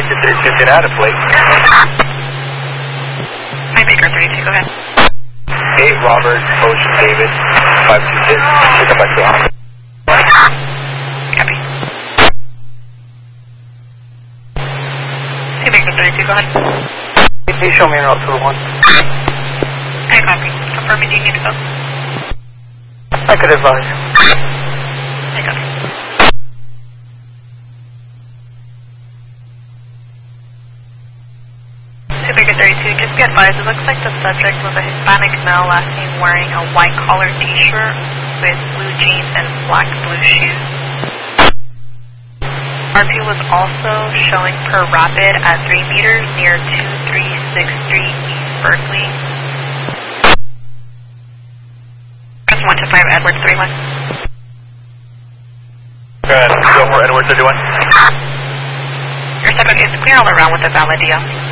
just get out of plate. Hi, Baker 32, go ahead. 8 Robert, Ocean David, 526. Should come back to the office. Copy. Hey, Baker 32, go ahead. Can you show me an route to the 1? Hey, copy. Confirming, do you need to go? I could advise. Hey, copy. Baker 32, just be advised, it looks like the subject was a Hispanic male, last name wearing a white collar t-shirt with blue jeans and black blue shoes. RP was also showing per rapid at 3 meters near 2363 East Berkeley. Press 1 to 5 Edwards 31. Go ahead, go for Edwards 31. Your subject is clear all around with a valid deal.